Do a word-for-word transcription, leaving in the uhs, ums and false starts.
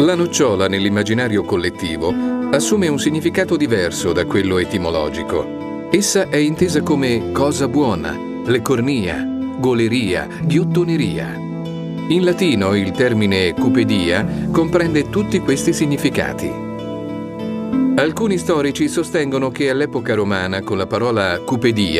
La nocciola nell'immaginario collettivo assume un significato diverso da quello etimologico. Essa è intesa come cosa buona, leccornia, goleria, ghiottoneria. In latino il termine cupedia comprende tutti questi significati. Alcuni storici sostengono che all'epoca romana con la parola cupedia